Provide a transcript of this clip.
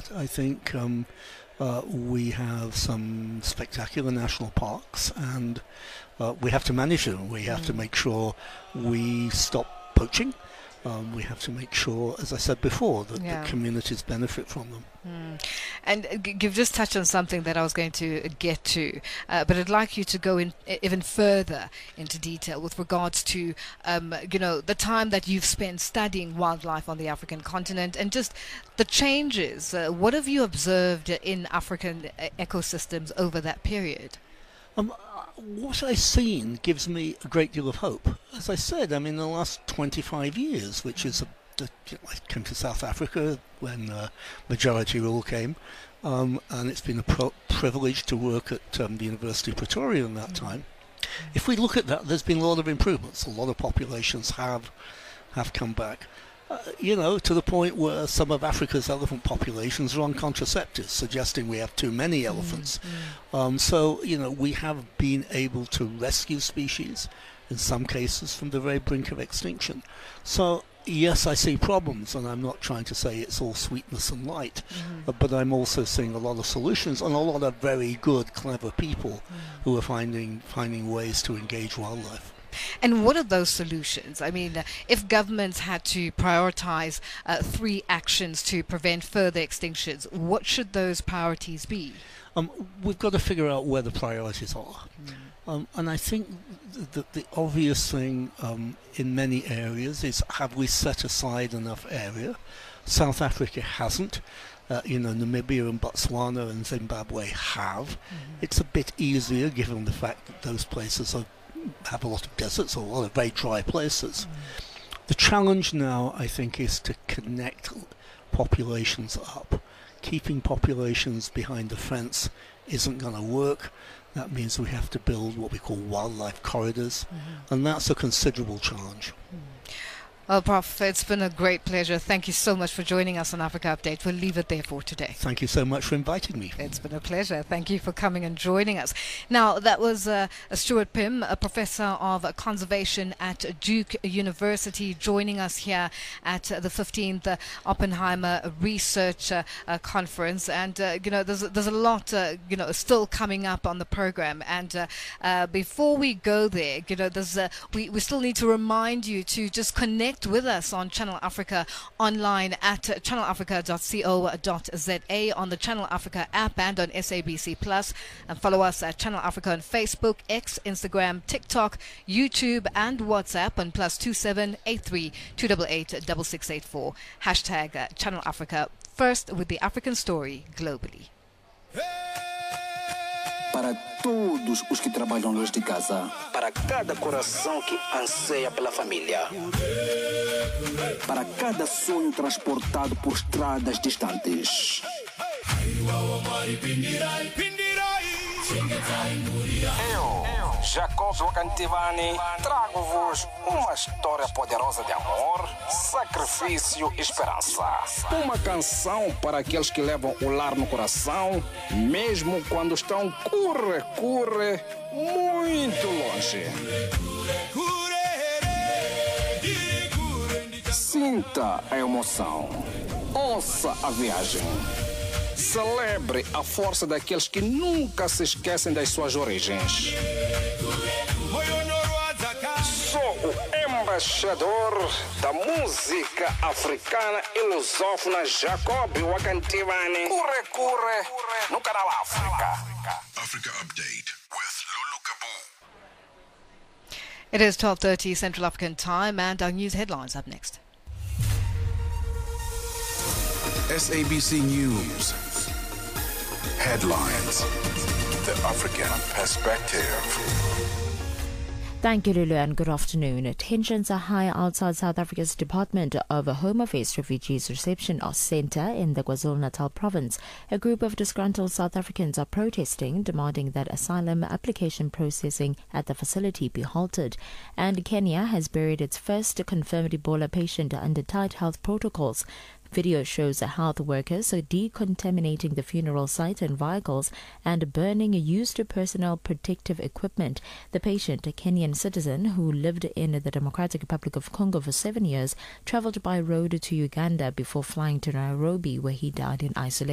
that. I think we have some spectacular national parks, and we have to manage them. We have to make sure we stop poaching. We have to make sure, as I said before, that the communities benefit from them. And you've just touched on something that I was going to get to, but I'd like you to go in even further into detail with regards to, the time that you've spent studying wildlife on the African continent and just the changes. What have you observed in African ecosystems over that period? What I've seen gives me a great deal of hope. As I said, I mean, the last 25 years, which is I came to South Africa when majority rule came, and it's been a privilege to work at the University of Pretoria in that time. If we look at that, there's been a lot of improvements. A lot of populations have come back. To the point where some of Africa's elephant populations are on contraceptives, suggesting we have too many elephants. So, we have been able to rescue species, in some cases, from the very brink of extinction. So, yes, I see problems, and I'm not trying to say it's all sweetness and light, but I'm also seeing a lot of solutions and a lot of very good, clever people who are finding ways to engage wildlife. And what are those solutions? I mean, if governments had to prioritize 3 actions to prevent further extinctions, what should those priorities be? We've got to figure out where the priorities are. And I think the obvious thing in many areas is, have we set aside enough area? South Africa hasn't. Namibia and Botswana and Zimbabwe have. It's a bit easier given the fact that those places have a lot of deserts or a lot of very dry places. The challenge now, I think, is to connect populations up. Keeping populations behind the fence isn't going to work. That means we have to build what we call wildlife corridors, and that's a considerable challenge. Well, Prof, it's been a great pleasure. Thank you so much for joining us on Africa Update. We'll leave it there for today. Thank you so much for inviting me. It's been a pleasure. Thank you for coming and joining us. Now, that was Stuart Pim, a professor of conservation at Duke University, joining us here at the 15th Oppenheimer Research Conference. And, there's a lot, still coming up on the program. And before we go there, we still need to remind you to just connect with us on Channel Africa online at channelafrica.co.za, on the Channel Africa app and on SABC Plus, and follow us at Channel Africa on Facebook, X, Instagram, TikTok, YouTube and WhatsApp on +27 83 288 6684. Hashtag Channel Africa, first with the African story globally. Para todos os que trabalham longe de casa, para cada coração que anseia pela família, para cada sonho transportado por estradas distantes. Eu, Jacob Wakantivani, trago-vos uma história poderosa de amor, sacrifício e esperança. Uma canção para aqueles que levam o lar no coração, mesmo quando estão curre, muito longe. Sinta a emoção. Ouça a viagem. Celebre a força daqueles que nunca se esquecem das suas origens. Sou o embaixador da música africana e lusófona Jacob Wakantivani. Curre, no canal África. Africa Update with Lulu Kabu. It is 12:30 Central African Time, and our news headlines up next. SABC News. Headlines. The African Perspective. Thank you, Lulu, and good afternoon. Tensions are high outside South Africa's Department of Home Affairs Refugees Reception Centre in the KwaZulu-Natal province. A group of disgruntled South Africans are protesting, demanding that asylum application processing at the facility be halted. And Kenya has buried its first confirmed Ebola patient under tight health protocols. Video shows health workers are decontaminating the funeral site and vehicles and burning used personal protective equipment. The patient, a Kenyan citizen who lived in the Democratic Republic of Congo for 7 years, travelled by road to Uganda before flying to Nairobi, where he died in isolation.